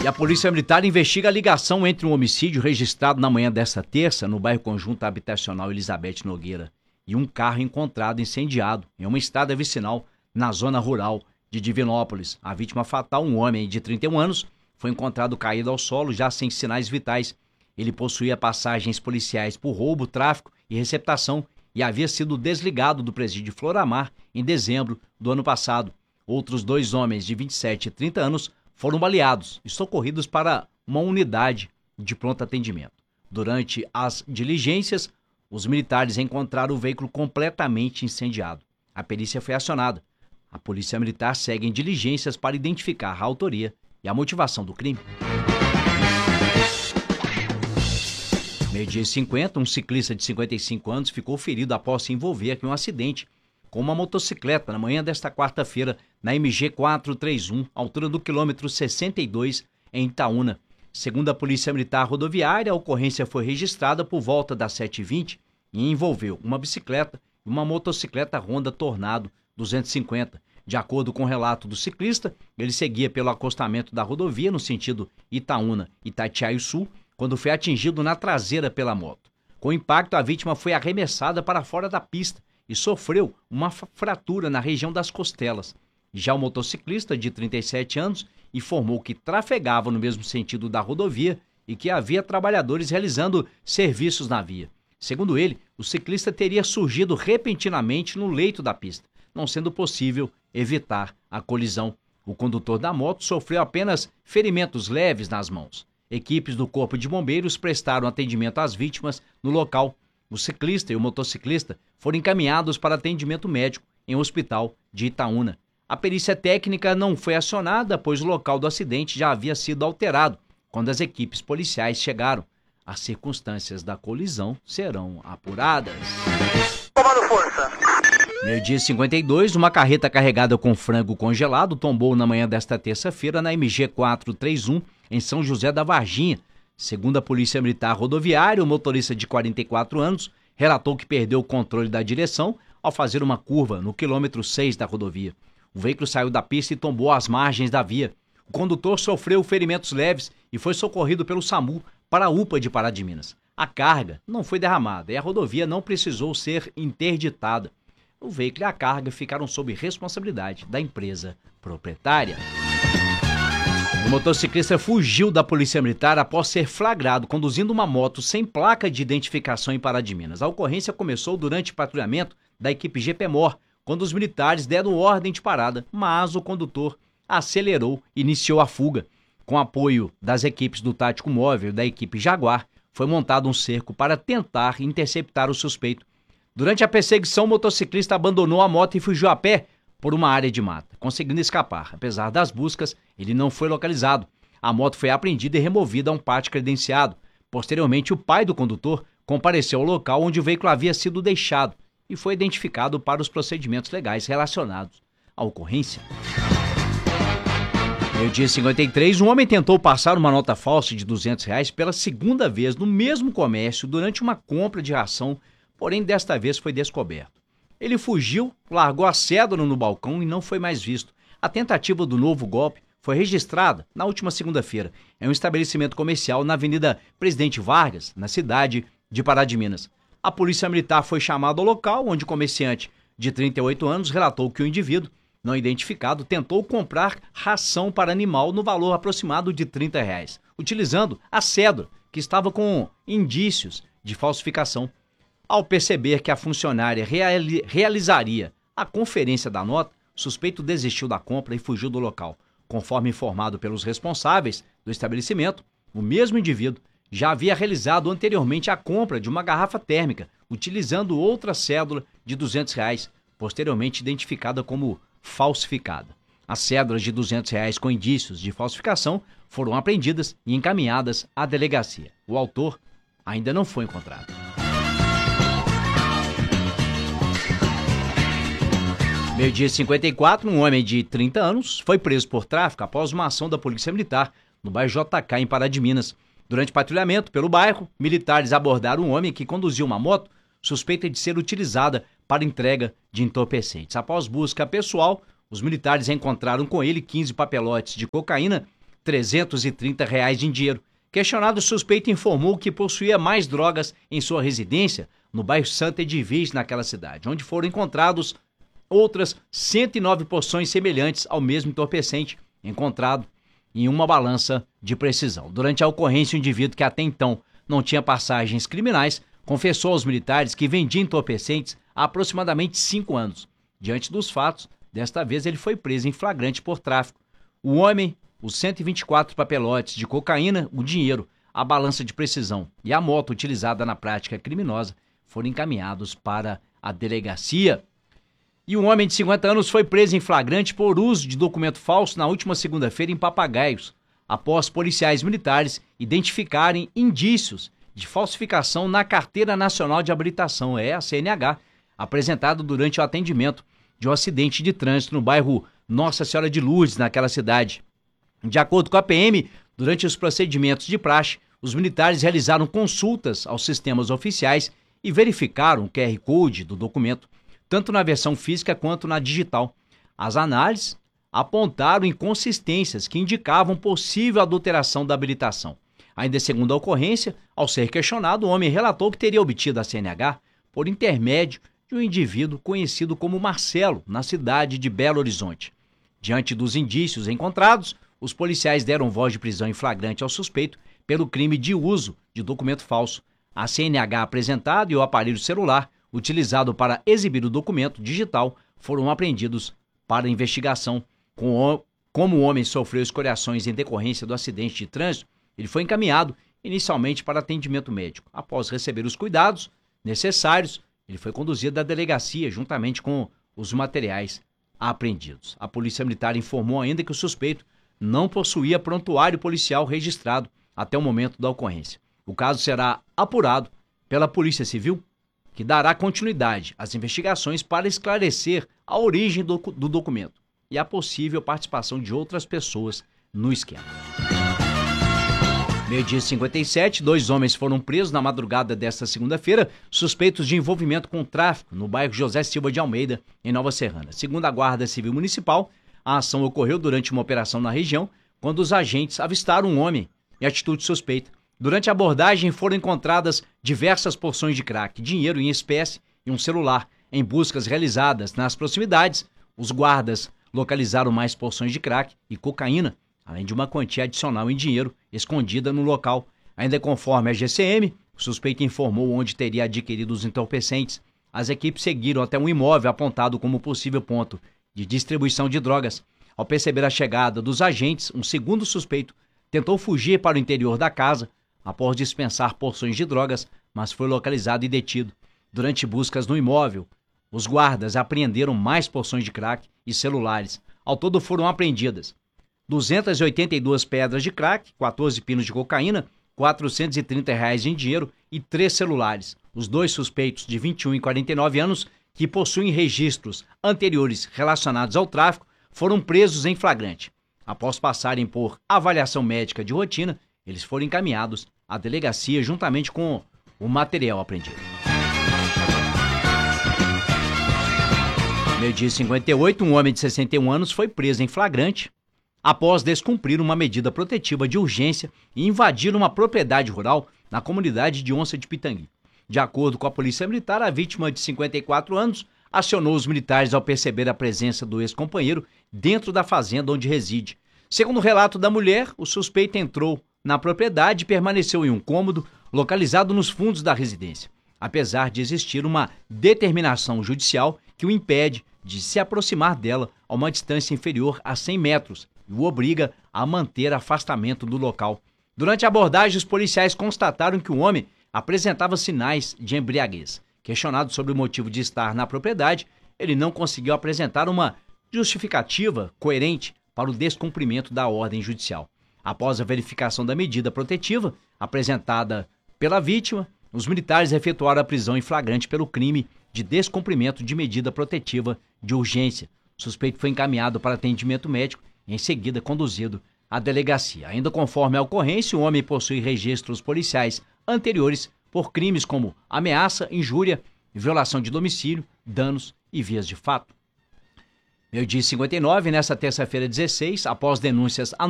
E a Polícia Militar investiga a ligação entre um homicídio registrado na manhã desta terça no bairro Conjunto Habitacional Elizabeth Nogueira e um carro encontrado incendiado em uma estrada vicinal na zona rural de Divinópolis. A vítima fatal, um homem de 31 anos, foi encontrado caído ao solo já sem sinais vitais. Ele possuía passagens policiais por roubo, tráfico e receptação e havia sido desligado do presídio Floramar em dezembro do ano passado. Outros 2 homens de 27 e 30 anos foram baleados e socorridos para uma unidade de pronto atendimento. Durante as diligências, os militares encontraram o veículo completamente incendiado. A perícia foi acionada. A Polícia Militar segue em diligências para identificar a autoria e a motivação do crime. 12h50, um ciclista de 55 anos ficou ferido após se envolver em um acidente com uma motocicleta na manhã desta quarta-feira na MG 431, altura do quilômetro 62, em Itaúna. Segundo a Polícia Militar Rodoviária, a ocorrência foi registrada por volta das 7h20 e envolveu uma bicicleta e uma motocicleta Honda Tornado 250. De acordo com o relato do ciclista, ele seguia pelo acostamento da rodovia no sentido Itaúna-Itatiaia-Sul, quando foi atingido na traseira pela moto. Com o impacto, a vítima foi arremessada para fora da pista e sofreu uma fratura na região das costelas. Já o motociclista, de 37 anos, informou que trafegava no mesmo sentido da rodovia e que havia trabalhadores realizando serviços na via. Segundo ele, o ciclista teria surgido repentinamente no leito da pista, não sendo possível evitar a colisão. O condutor da moto sofreu apenas ferimentos leves nas mãos. Equipes do Corpo de Bombeiros prestaram atendimento às vítimas no local. O ciclista e o motociclista foram encaminhados para atendimento médico em um hospital de Itaúna. A perícia técnica não foi acionada, pois o local do acidente já havia sido alterado quando as equipes policiais chegaram. As circunstâncias da colisão serão apuradas. Comando força. 12h52, uma carreta carregada com frango congelado tombou na manhã desta terça-feira na MG 431, em São José da Varginha. Segundo a Polícia Militar Rodoviária, o motorista de 44 anos relatou que perdeu o controle da direção ao fazer uma curva no quilômetro 6 da rodovia. O veículo saiu da pista e tombou às margens da via. O condutor sofreu ferimentos leves e foi socorrido pelo SAMU para a UPA de Pará de Minas. A carga não foi derramada e a rodovia não precisou ser interditada. O veículo e a carga ficaram sob responsabilidade da empresa proprietária. O motociclista fugiu da Polícia Militar após ser flagrado conduzindo uma moto sem placa de identificação em Pará de Minas. A ocorrência começou durante o patrulhamento da equipe GPMOR, quando os militares deram ordem de parada, mas o condutor acelerou e iniciou a fuga. Com apoio das equipes do Tático Móvel e da equipe Jaguar, foi montado um cerco para tentar interceptar o suspeito. Durante a perseguição, o motociclista abandonou a moto e fugiu a pé por uma área de mata, conseguindo escapar. Apesar das buscas, ele não foi localizado. A moto foi apreendida e removida a um pátio credenciado. Posteriormente, o pai do condutor compareceu ao local onde o veículo havia sido deixado e foi identificado para os procedimentos legais relacionados à ocorrência. 12h53, um homem tentou passar uma nota falsa de R$200 pela segunda vez no mesmo comércio durante uma compra de ração, porém desta vez foi descoberto. Ele fugiu, largou a cédula no balcão e não foi mais visto. A tentativa do novo golpe foi registrada na última segunda-feira em um estabelecimento comercial na Avenida Presidente Vargas, na cidade de Pará de Minas. A Polícia Militar foi chamada ao local, onde o comerciante de 38 anos relatou que o indivíduo, não identificado, tentou comprar ração para animal no valor aproximado de R$30, utilizando a cédula, que estava com indícios de falsificação. Ao perceber que a funcionária realizaria a conferência da nota, o suspeito desistiu da compra e fugiu do local. Conforme informado pelos responsáveis do estabelecimento, o mesmo indivíduo já havia realizado anteriormente a compra de uma garrafa térmica, utilizando outra cédula de R$200, posteriormente identificada como falsificada. As cédulas de R$200 com indícios de falsificação foram apreendidas e encaminhadas à delegacia. O autor ainda não foi encontrado. 12h54, um homem de 30 anos foi preso por tráfico após uma ação da Polícia Militar no bairro JK, em Pará de Minas. Durante patrulhamento pelo bairro, militares abordaram um homem que conduzia uma moto suspeita de ser utilizada para entrega de entorpecentes. Após busca pessoal, os militares encontraram com ele 15 papelotes de cocaína, R$330 em dinheiro. Questionado, o suspeito informou que possuía mais drogas em sua residência no bairro Santa Edviges, naquela cidade, onde foram encontrados outras 109 porções semelhantes ao mesmo entorpecente encontrado em uma balança de precisão. Durante a ocorrência, o indivíduo, que até então não tinha passagens criminais, confessou aos militares que vendia entorpecentes há aproximadamente 5 anos. Diante dos fatos, desta vez ele foi preso em flagrante por tráfico. O homem, os 124 papelotes de cocaína, o dinheiro, a balança de precisão e a moto utilizada na prática criminosa foram encaminhados para a delegacia. E um homem de 50 anos foi preso em flagrante por uso de documento falso na última segunda-feira em Papagaios, após policiais militares identificarem indícios de falsificação na Carteira Nacional de Habilitação, a CNH, apresentado durante o atendimento de um acidente de trânsito no bairro Nossa Senhora de Lourdes, naquela cidade. De acordo com a PM, durante os procedimentos de praxe, os militares realizaram consultas aos sistemas oficiais e verificaram o QR Code do documento, tanto na versão física quanto na digital. As análises apontaram inconsistências que indicavam possível adulteração da habilitação. Ainda segundo a ocorrência, ao ser questionado, o homem relatou que teria obtido a CNH por intermédio de um indivíduo conhecido como Marcelo, na cidade de Belo Horizonte. Diante dos indícios encontrados, os policiais deram voz de prisão em flagrante ao suspeito pelo crime de uso de documento falso. A CNH apresentada e o aparelho celular utilizado para exibir o documento digital foram apreendidos para investigação. Como o homem sofreu escoriações em decorrência do acidente de trânsito, ele foi encaminhado inicialmente para atendimento médico. Após receber os cuidados necessários, ele foi conduzido à delegacia juntamente com os materiais apreendidos. A Polícia Militar informou ainda que o suspeito não possuía prontuário policial registrado até o momento da ocorrência. O caso será apurado pela Polícia Civil, que dará continuidade às investigações para esclarecer a origem do documento e a possível participação de outras pessoas no esquema. 12h57, 2 homens foram presos na madrugada desta segunda-feira, suspeitos de envolvimento com tráfico no bairro José Silva de Almeida, em Nova Serrana. Segundo a Guarda Civil Municipal, a ação ocorreu durante uma operação na região, quando os agentes avistaram um homem em atitude suspeita. Durante a abordagem foram encontradas diversas porções de crack, dinheiro em espécie e um celular. Em buscas realizadas nas proximidades, os guardas localizaram mais porções de crack e cocaína, além de uma quantia adicional em dinheiro escondida no local. Ainda conforme a GCM, o suspeito informou onde teria adquirido os entorpecentes. As equipes seguiram até um imóvel apontado como possível ponto de distribuição de drogas. Ao perceber a chegada dos agentes, um segundo suspeito tentou fugir para o interior da casa após dispensar porções de drogas, mas foi localizado e detido. Durante buscas no imóvel, os guardas apreenderam mais porções de crack e celulares. Ao todo foram apreendidas 282 pedras de crack, 14 pinos de cocaína, R$430 em dinheiro e 3 celulares. Os 2 suspeitos de 21 e 49 anos, que possuem registros anteriores relacionados ao tráfico, foram presos em flagrante. Após passarem por avaliação médica de rotina, eles foram encaminhados à delegacia juntamente com o material apreendido. 12h58, um homem de 61 anos foi preso em flagrante após descumprir uma medida protetiva de urgência e invadir uma propriedade rural na comunidade de Onça de Pitangui. De acordo com a Polícia Militar, a vítima de 54 anos acionou os militares ao perceber a presença do ex-companheiro dentro da fazenda onde reside. Segundo o relato da mulher, o suspeito entrou na propriedade e permaneceu em um cômodo localizado nos fundos da residência, apesar de existir uma determinação judicial que o impede de se aproximar dela a uma distância inferior a 100 metros e o obriga a manter afastamento do local. Durante a abordagem, os policiais constataram que o homem apresentava sinais de embriaguez. Questionado sobre o motivo de estar na propriedade, ele não conseguiu apresentar uma justificativa coerente para o descumprimento da ordem judicial. Após a verificação da medida protetiva apresentada pela vítima, os militares efetuaram a prisão em flagrante pelo crime de descumprimento de medida protetiva de urgência. O suspeito foi encaminhado para atendimento médico e em seguida conduzido à delegacia. Ainda conforme a ocorrência, o homem possui registros policiais anteriores por crimes como ameaça, injúria, violação de domicílio, danos e vias de fato. 12h59, nesta terça-feira 16, após denúncias